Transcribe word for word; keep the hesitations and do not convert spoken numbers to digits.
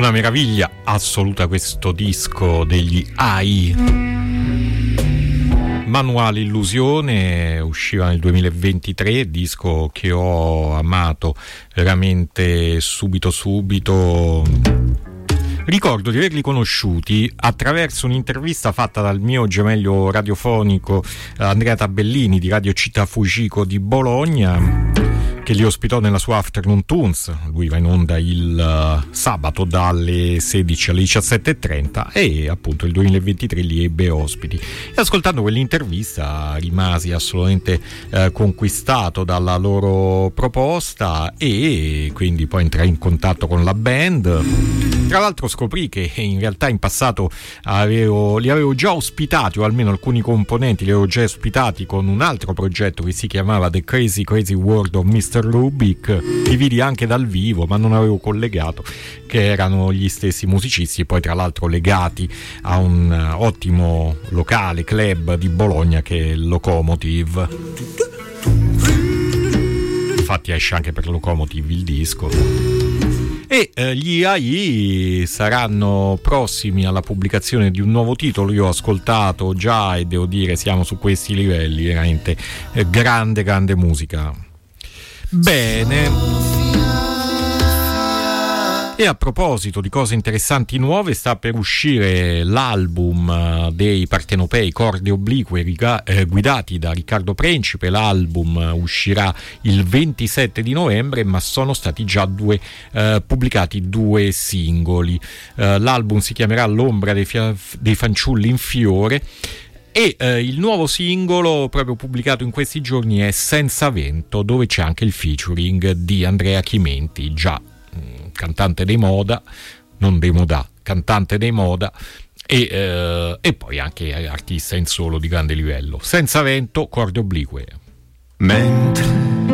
Una meraviglia assoluta questo disco degli A I. Manuale Illusione usciva nel duemilaventitré, disco che ho amato veramente subito subito. Ricordo di averli conosciuti attraverso un'intervista fatta dal mio gemello radiofonico Andrea Tabellini di Radio Città Fujiko di Bologna, che li ospitò nella sua Afternoon Tunes. Lui va in onda il uh, sabato dalle sedici alle diciassette e trenta e appunto il duemilaventitré li ebbe ospiti. E ascoltando quell'intervista rimasi assolutamente uh, conquistato dalla loro proposta e quindi poi entrai in contatto con la band. Tra l'altro scoprì che in realtà in passato avevo, li avevo già ospitati, o almeno alcuni componenti li avevo già ospitati con un altro progetto che si chiamava The Crazy Crazy World of mister Rubik. Li vidi anche dal vivo, ma non avevo collegato che erano gli stessi musicisti, poi tra l'altro legati a un ottimo locale club di Bologna che è Locomotive. Infatti esce anche per Locomotive il disco. E eh, gli A I saranno prossimi alla pubblicazione di un nuovo titolo. Io ho ascoltato già e devo dire siamo su questi livelli, veramente eh, grande grande musica. Bene. E a proposito di cose interessanti nuove, sta per uscire l'album dei Partenopei, Corde Oblique, riga- eh, guidati da Riccardo Principe. L'album uscirà il ventisette di novembre, ma sono stati già due eh, pubblicati due singoli. Eh, l'album si chiamerà L'ombra dei, fia- dei fanciulli in fiore. E eh, il nuovo singolo proprio pubblicato in questi giorni è Senza Vento, dove c'è anche il featuring di Andrea Chimenti, già mh, cantante dei Moda, non dei Modà, cantante dei Moda, e, eh, e poi anche artista in solo di grande livello. Senza Vento, Corde Oblique. Mentre